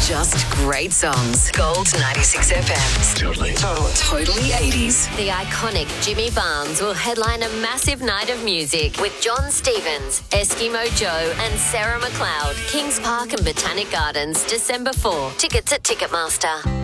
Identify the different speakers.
Speaker 1: Just great songs. Gold 96 FM. Totally 80s.
Speaker 2: The iconic Jimmy Barnes will headline a massive night of music with John Stevens, Eskimo Joe and Sarah McLeod. Kings Park and Botanic Gardens, December 4. Tickets at Ticketmaster.